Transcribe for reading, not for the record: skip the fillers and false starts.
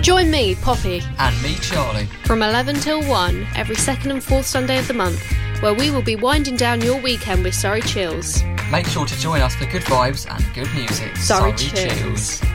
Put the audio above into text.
Join me, Poppy, and me, Charlie, from 11 till 1 every second and fourth Sunday of the month, where we will be winding down your weekend with Surrey Chills. Make sure to join us for good vibes and good music. Surrey Chills.